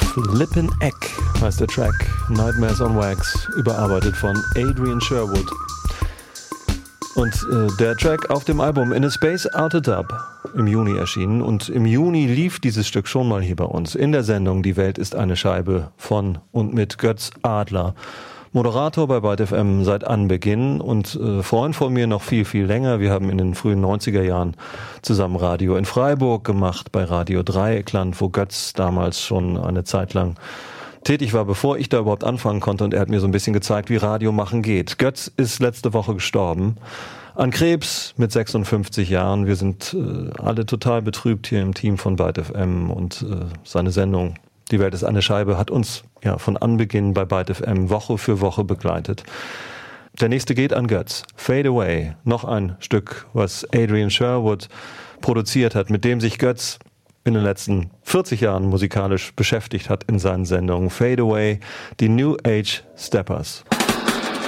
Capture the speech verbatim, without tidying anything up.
Flippin' Egg heißt der Track. Nightmares on Wax, überarbeitet von Adrian Sherwood. Und äh, der Track auf dem Album In a Space Out a Dub, im Juni erschienen. Und im Juni lief dieses Stück schon mal hier bei uns in der Sendung Die Welt ist eine Scheibe von und mit Götz Adler. Moderator bei Byte F M seit Anbeginn und äh, Freund von mir noch viel, viel länger. Wir haben in den frühen neunziger Jahren zusammen Radio in Freiburg gemacht, bei Radio Dreieckland, wo Götz damals schon eine Zeit lang tätig war, bevor ich da überhaupt anfangen konnte, und er hat mir so ein bisschen gezeigt, wie Radio machen geht. Götz ist letzte Woche gestorben an Krebs mit sechsundfünfzig Jahren. Wir sind äh, alle total betrübt hier im Team von Byte F M, und äh, seine Sendung Die Welt ist eine Scheibe hat uns ja von Anbeginn bei Byte F M Woche für Woche begleitet. Der nächste geht an Götz. Fade Away, noch ein Stück, was Adrian Sherwood produziert hat, mit dem sich Götz in den letzten vierzig Jahren musikalisch beschäftigt hat in seinen Sendungen. Fade Away, die New Age Steppers.